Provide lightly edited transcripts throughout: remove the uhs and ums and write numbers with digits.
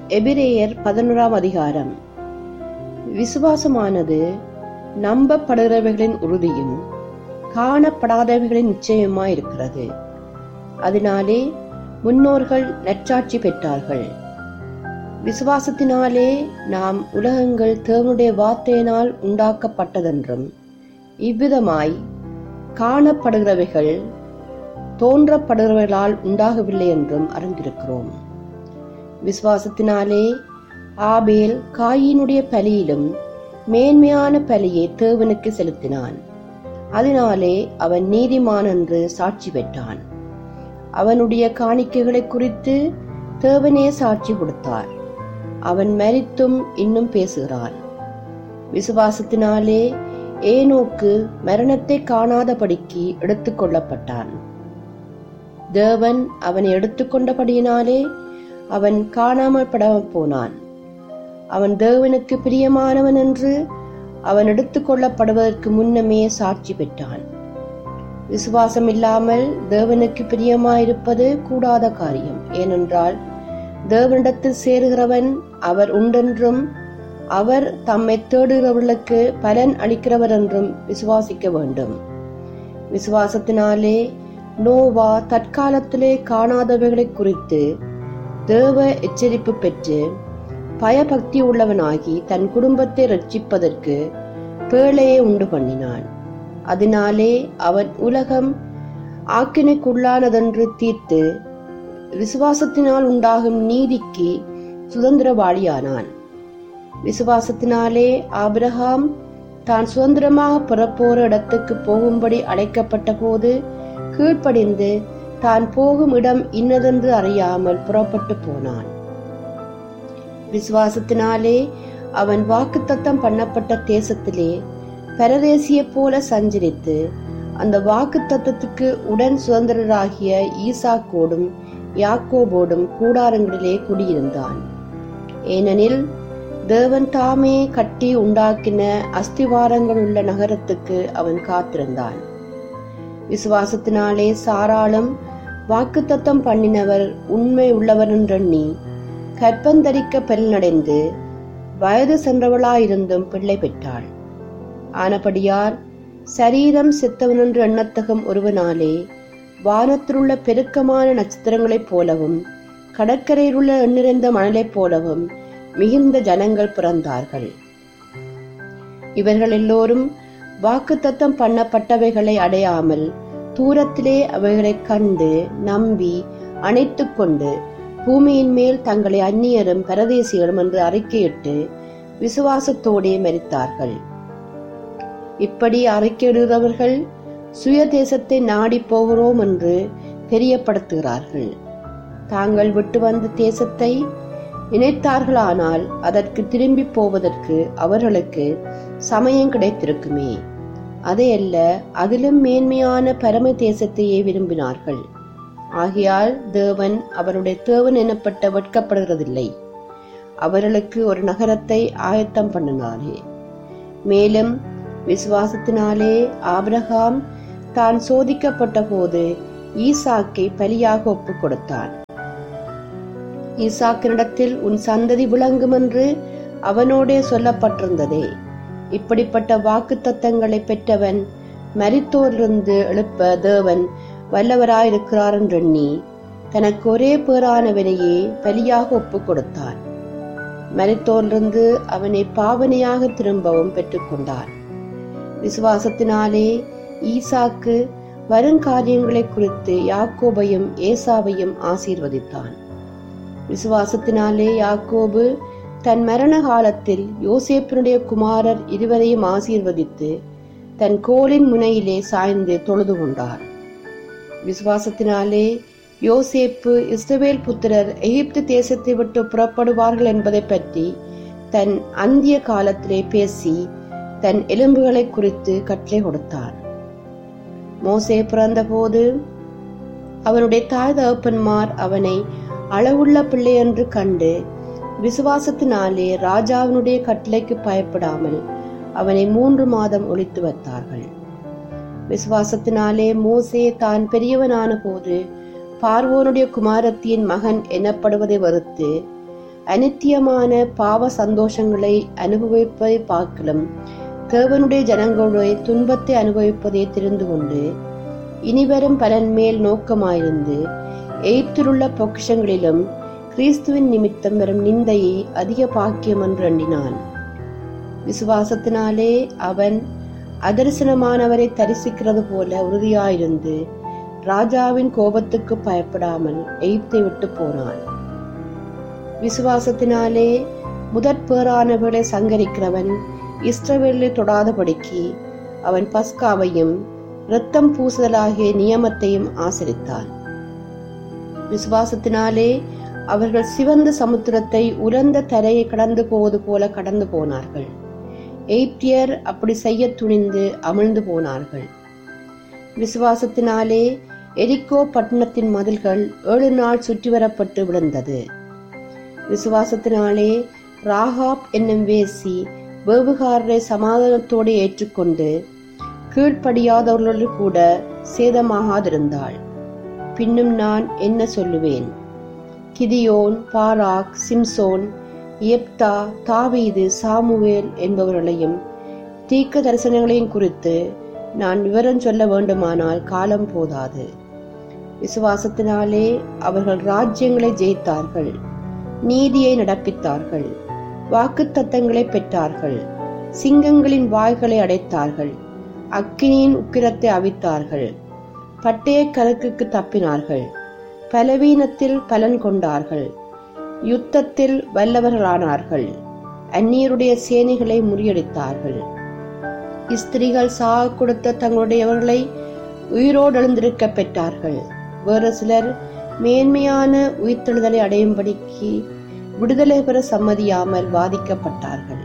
எபிரேயர் 11 அதிகாரம். விசுவாசமானது நம்பப்படுகிறவைகளின் உறுதியும் காணப்படாதவைகளின் நிச்சயமாயிருக்கிறது. அதனாலே முன்னோர்கள் நற்சாட்சி பெற்றார்கள். விசுவாசத்தினாலே நாம் உலகங்கள் தேவனுடைய வார்த்தையினால் உண்டாக்கப்பட்டதென்றும், இவ்விதமாய் காணப்படுகிறவைகள் தோன்றப்படுகிறவர்களால் உண்டாகவில்லை என்றும் அறிந்திருக்கிறோம். விசுவாசத்தினாலே ஆபேல் காயினுடைய பலியிலும் மேன்மையான பலியை தேவனுக்கு செலுத்தினான். அதனாலே அவன் நீதிமான் என்று சாட்சி பெற்றான். அவனுடைய காணிக்கைகளை குறித்து தேவனே சாட்சி கொடுத்தார். அவன் மரித்தும் இன்னும் பேசுகிறான். விசுவாசத்தினாலே ஏனோக்கு மரணத்தை காணாதபடிக்கு எடுத்துக் கொள்ளப்பட்டான். தேவன் அவனை எடுத்துக்கொண்டபடியினாலே அவன் காணாமல் படாமல் போனான். அவன் தேவனுக்கு பிரியமானவன் என்று அவன் எடுத்துக் கொள்ளப்படுவதற்கு முன்னமே சாட்சி பெற்றான். விசுவாசம் இல்லாமல் தேவனுக்கு பிரியமாயிருப்பது கூடாத காரியம். ஏனென்றால் தேவனிடத்தில் சேருகிறவன் அவர் உண்டென்றும் அவர் தம்மை தேடுகிறவர்களுக்கு பலன் அளிக்கிறவர் என்றும் விசுவாசிக்க வேண்டும். விசுவாசத்தினாலே நோவா தற்காலத்திலே காணாதவைகளை குறித்து தேவ எச்சரிப்பு பெற்று பயபக்தி உள்ளவனாகி தன் குடும்பத்தை ரட்சிப்பதற்கு பேழையை உண்டு பண்ணினான். அதனாலே அவன் உலகம் ஆக்கினைக்குள்ளானதென்று தீர்த்து விசுவாசத்தினால் உண்டாகும் நீதிக்கு சுதந்திரவாளியானான். விசுவாசத்தினாலே ஆபிரகாம் தான் சுதந்திரமாக புறப்போற இடத்துக்கு போகும்படி அழைக்கப்பட்ட போது கீழ்ப்படிந்து தான் போகும் இடம் இன்னதென்று அறியாமல் புறப்பட்டு போனான். விசுவாசத்தினாலே அவன் வாக்குத்தத்தம் பண்ணப்பட்ட தேசத்திலே பரதேசியை போல சஞ்சரித்து அந்த வாக்குத்தத்தத்துக்கு உடன் சுதந்திரராகிய ஈசாக்கோடும் யாக்கோபோடும் கூடாரங்களிலே குடியிருந்தான். ஏனெனில் தேவன் தாமே கட்டி உண்டாக்கின அஸ்திவாரங்கள் உள்ள நகரத்துக்கு அவன் காத்திருந்தான். விசுவாசத்தினாலே சாராளும் வாக்குத்தத்தம் பண்ணினவர் உண்மை உள்ளவர் என்றெண்ணி கற்பந்தரிக்க பலனடைந்து வயது சென்றவளாயிருந்தும் பிள்ளை பெற்றாள். ஆனபடியார் சரீரம் செத்தவனென்று எண்ணத்தகும் ஒருவனாலே வானத்திலுள்ள பெருக்கமான நட்சத்திரங்களைப் போலவும் கடற்கரையிலுள்ள எண்ணிறைந்த மணலைப் போலவும் மிகுந்த ஜனங்கள் பிறந்தார்கள். இவர்கள் எல்லோரும் வாக்குத்தத்தம் பண்ணப்பட்டவைகளை அடையாமல் தூரத்திலே அவைகளை கண்டு நம்பி அணைத்துக் கொண்டு பூமியின் மேல் தங்களை அந்நியரும் பரதேசிகளும் என்று அறிக்கையிட்டு விசுவாசத்தோடே மரித்தார்கள். இப்படி அறிக்கையிடுகிறவர்கள் சுய தேசத்தை நாடி போகிறோம் என்று தெரியப்படுத்துகிறார்கள். தாங்கள் விட்டு வந்த தேசத்தை நினைத்தார்களானால் அதற்கு திரும்பி போவதற்கு அவர்களுக்கு சமயம் கிடைத்திருக்குமே. அதையல்ல, அதிலும் மேன்மையான பரம தேசத்தையே விரும்பினார்கள். ஆகையால் தேவன் அவருடைய தேவன் எனப்பட்ட வெட்கப்படுகிறதில்லை. அவர்களுக்கு ஒரு நகரத்தை ஆயத்தம் பண்ணினாரே. மேலும் விசுவாசத்தினாலே ஆபிரகாம் தான் சோதிக்கப்பட்ட போது ஈசாக்கை பலியாக ஒப்புக் கொடுத்தான். ஈசாக்கினிடத்தில் உன் சந்ததி விளங்கும் என்று அவனோடே சொல்லப்பட்டிருந்ததே. இப்படிப்பட்ட வாக்குத்தத்தங்களை பெற்றவன் மரித்தோரிலிருந்து எழுப்ப தேவன் வல்லவராயிருக்கிறார் என்றெண்ணி தனக்கு ஒரே பேரானவனையே பலியாக ஒப்புக் கொடுத்தான். மரித்தோரிலிருந்து அவனை பாவனையாக திரும்பவும் பெற்றுக்கொண்டான். விசுவாசத்தினாலே ஈசாக்கு வருங்காரியங்களை குறித்து யாக்கோபையும் ஏசாவையும் ஆசீர்வதித்தான். விசுவாசத்தினாலே யாக்கோபு தன் மரண காலத்தில் யோசேப்பினுடைய குமாரர் இருவரையும் ஆசீர்வதித்து தன் கோலின் முனையிலே சாய்ந்து தொழுது கொண்டார். விசுவாசத்தினாலே யோசேப்பு இஸ்ரவேல் புத்திரர் எகிப்து தேசத்தை விட்டு புறப்படுவார்கள் என்பதை பற்றி தன் அந்திய காலத்திலே பேசி தன் எலும்புகளை குறித்து கட்டளை கொடுத்தார். மோசே பிறந்த போது அவனுடைய தாய் தகப்பன்மார் அவனை அளவுள்ள பிள்ளை என்று கண்டு விசுவாசத்தினாலே ராஜாவினுடைய கட்டளைக்கு பயப்படாமல் அவனை 3 மாதம் ஒளித்து வைத்தார்கள். விசுவாசத்தினாலே மோசே தான் பெரியவனான போது பார்வோனுடைய குமாரத்தியின் மகன் எனப்படுவதை வெறுத்து அனித்தியமான பாவ சந்தோஷங்களை அனுபவிப்பதை பார்க்கலும் தேவனுடைய ஜனங்களுடைய துன்பத்தை அனுபவிப்பதை தெரிந்து கொண்டு இனிவரும் பலன் மேல் நோக்கமாயிருந்து எய்ப்திலுள்ள பொக்கிஷங்களிலும் கிறிஸ்துவின் நிமித்தம் வரும் நிந்தையை அதிக பாக்கியம் என்று எண்ணினான். விசுவாசத்தினாலே அவன் அதரிசனமானவரை தரிசிக்கிறது போல உறுதியாயிருந்து ராஜாவின் கோபத்துக்கு பயப்படாமல் எகிப்தை விட்டு போனான். விசுவாசத்தினாலே முதற்பேறானவர்களை சங்கரிக்கிறவன் இஸ்ரவேலை தொடாதபடிக்கு அவன் பஸ்காவையும் இரத்தம் பூசுதலாகிய நியமத்தையும் ஆசரித்தான். விசுவாசத்தினாலே அவர்கள் சிவந்த சமுத்திரத்தை உலர்ந்த தரையை கடந்து போவது போல கடந்து போனார்கள். எகிப்தியர் அப்படி செய்ய துணிந்து அமிழ்ந்து போனார்கள். விசுவாசத்தினாலே எரிகோ பட்டணத்தின் மதில்கள் 7 நாள் சுற்றி வரப்பட்டு விழுந்தது. விசுவாசத்தினாலே ராகாப் என்னும் வேசி வேவுகாரரை சமாதானத்தோடு ஏற்றுக்கொண்டு கீழ்ப்படியாதவர்களோடு கூட சேதமாகாதிருந்தாள். பின்னும் நான் என்ன சொல்லுவேன்? கிதியோன், பாராக், சிம்சோன், எப்தா, தாவீது, சாமுவேல் என்பவர்களையும் தீர்க்க தரிசனங்களையும் குறித்து நான் விவரம் சொல்ல வேண்டுமானால் காலம் போதாது. விசுவாசத்தினாலே அவர்கள் ராஜ்யங்களை ஜெயித்தார்கள், நீதியை நடப்பித்தார்கள், வாக்குத்தத்தங்களை பெற்றார்கள், சிங்கங்களின் வாய்களை அடைத்தார்கள், அக்கினியின் உக்கிரத்தை அவித்தார்கள், பட்டய கருக்குக்கு தப்பினார்கள், பலவீனத்தில் பலன் கொண்டார்கள், யுத்தத்தில் வல்லவர்களானார்கள், அந்நியருடைய சேனைகளை முறியடித்தார்கள். ஸ்திரீகள் சாக கொடுத்த தங்களுடையவர்களை உயிரோடு எழுந்திருக்க பெற்றார்கள். வேறு சிலர் மேன்மையான உயிர்த்தெழுதலை அடையும்படிக்கு விடுதலை பெற சம்மதியாமல் வாதிக்கப்பட்டார்கள்.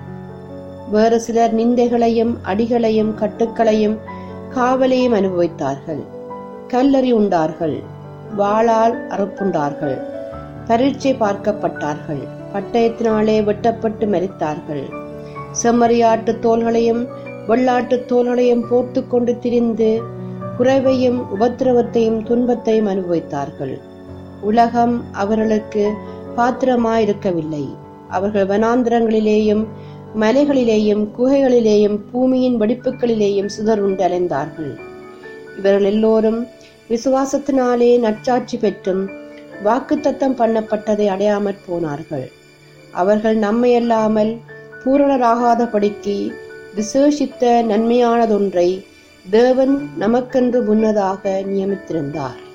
வேறு சிலர் நிந்தைகளையும் அடிகளையும் கட்டுக்களையும் காவலையும் அனுபவித்தார்கள். கல்லறி உண்டார்கள், வாளால் அறுப்புண்டார்கள், பரீட்சை பார்க்கப்பட்டார்கள், பட்டயத்தினாலே வெட்டப்பட்டு மரித்தார்கள். செம்மறியாட்டு தோள்களையும் வெள்ளாட்டு தோள்களையும் போர்த்து கொண்டு திரிந்து குறைவையும் உபத்திரவத்தையும் துன்பத்தையும் அனுபவித்தார்கள். உலகம் அவர்களுக்கு பாத்திரமாயிருக்கவில்லை. அவர்கள் வனாந்திரங்களிலேயும் மலைகளிலேயும் குகைகளிலேயும் பூமியின் வெடிப்புகளிலேயும் சிதறுண்டு அலைந்தார்கள். இவர்கள் எல்லோரும் விசுவாசத்தினாலே நற்சாட்சி பெற்றும் வாக்குத்தத்தம் பண்ணப்பட்டதை அடையாமற் போனார்கள். அவர்கள் நம்மையல்லாமல் பூரணராகாதபடிக்கு விசேஷித்த நன்மையானதொன்றை தேவன் நமக்கென்று முன்னதாக நியமித்திருந்தார்.